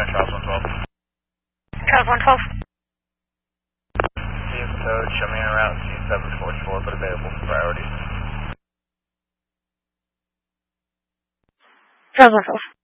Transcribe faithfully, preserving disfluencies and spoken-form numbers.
on Charles one twelve. Charles one twelve. Vehicle code, show me en route C seven four four, but available for priority. Charles one twelve.